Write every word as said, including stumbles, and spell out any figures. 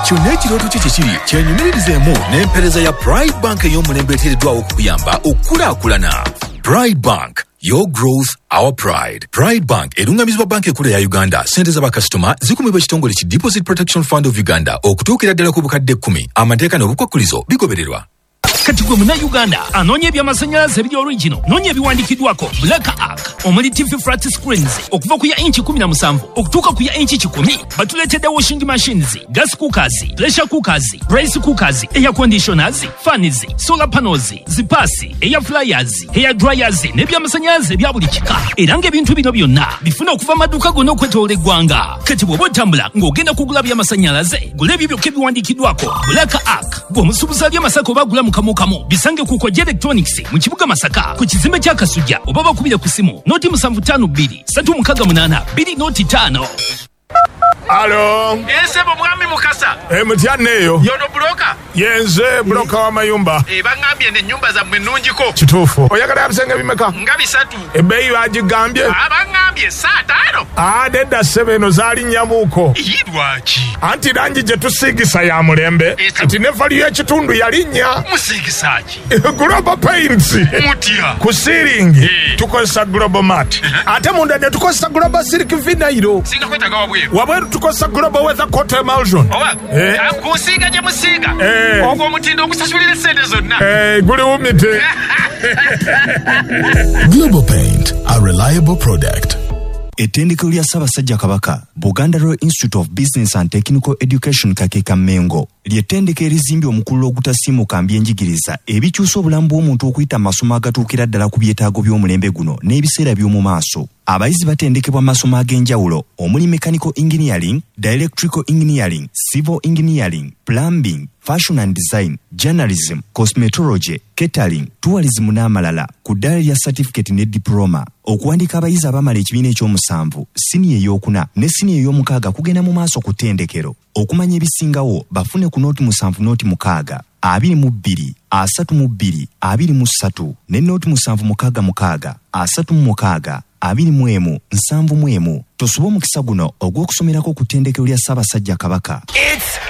kyonna ekirooto kye kiri kyenyumirizeemu n'empeereza ya Pride Bank ey'omulembe eteereddwawo okukuyamba okukulaakulana. Pride Bank, your growth, our pride. Pride Bank erungamizibwa banka ekkulu ya Uganda. Sente z'abakasitoma zikumibwa ekitongole ki Deposit Protection Fund of Uganda okutuukira ddala ku bukadde kkumi. Amateeka n'obukwakkulizo bigobererwa. Kati gwe muna Uganda anoonya eby'amasannyalaze ebiri original noonya ebiwandiikiddwako Black Arc omuli T V flat screens okuva ku ya inchi kumi na musanvu okutuuka ku ya inchi kikumi. Batuleetedde washing machines, gas cookers, pressure cookers, rice cookers, air conditioners, fans, solar panels, zipaasi, air fryers, hair dryers n'eby'amasannyalaze ebya buli kika. Era ng'ebintu bino byonna bifuna okuva amaduuka gonna okwetoola eggwanga. Kati bw'oba otambula ng'ogenda kugula by'amasannyalaze gula ebyo byokka ebiwandiikiddwako Black Arc. Bw'omusuubuzi ali Masaka oba agula mu kamu kamu bisange ku Koja Electronics mu kibuga Masaka ku kizimbe kya Kasujja oba bakubire ku simu noti musanvu ttaano bbiri ssatu mukaaga munaana bbiri noti ttaano. Alo. Ese mwami Mukasa. E mutyanne eyo. Yono broka. Yenze broka wa mayumba. E bangambye ne nyumba za mwenunjiko. Kituufu. Oyagala abisenge bimeka? Nga bisatu. Ebbeeyi bagigambye? Abangambye saa ttaano. Ah, nedda ssebeno zaali nnyamuuko. Yirwaki. Anti langi gye tusiigisa ya mulembe. Ati ne valiyo y'ekitundu yali nnya. Musiigisa ki? Global Paints. Mutya. Ku ceiling tukozesa Global Mat. Ate munda ne tukozesa Global Silk Vinyl. Singa kwetaga wabweru. Wabweru tukozesa Global Weather Coat Emulsion. Owa. Eh. Akusiiga gye musiiga. Eh. Ogwo omutindo ogusasulira ssente zonna. Eh, guli wumite. Global Paint, a reliable product. Ettendekero lya Ssaabasajja Kabaka, Buganda Royal Institute of Business and Technical Education Kakeeka Mengo, ly'ettendekero erizimbye omukulu ogutasiimuka mbyenjigiriza ebikyusa obulamu bw'omuntu okuyita amasomo agatuukira ddala ku byetaago by'omulembe guno n'ebiseera by'omu maaso. Abayizi batendekebwa amasomo ag'enjawulo omuli mechanical engineering, electrical engineering, civil engineering, plumbing, fashion and design, journalism, cosmetology, catering, tourism n'amalala ku ddaala lya certificate ne diploma. Okuwandiika abayizi abamala ekibiina ekyomusanvu, siniya ey'okuna ne siniya ey'omukaaga kugenda mu maaso ku ttendekero. Okumanya ebisingawo bafune ku nooti musanvu nooti mukaaga, abiri mu bbiri, asatu mu bbiri, abiri mu ssatu, ne nooti musanvu mukaaga mukaaga, asatu mu mukaaga, abiri mu emu, nsanvu mu emu. Tosoba omukisa guno ogw'okusomerako ku ttendekero lya Ssaabasajja Kabaka.